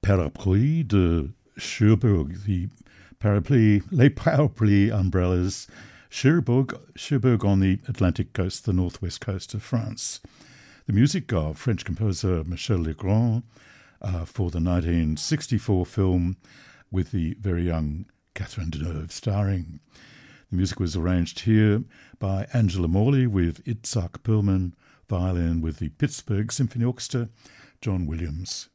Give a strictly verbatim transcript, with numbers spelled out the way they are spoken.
Parapluie de Cherbourg, the parapluie, les parapluie umbrellas, Cherbourg, Cherbourg on the Atlantic coast, the northwest coast of France. The music of French composer Michel Legrand uh, for the nineteen sixty-four film with the very young Catherine Deneuve starring. The music was arranged here by Angela Morley with Itzhak Perlman, violin with the Pittsburgh Symphony Orchestra, John Williams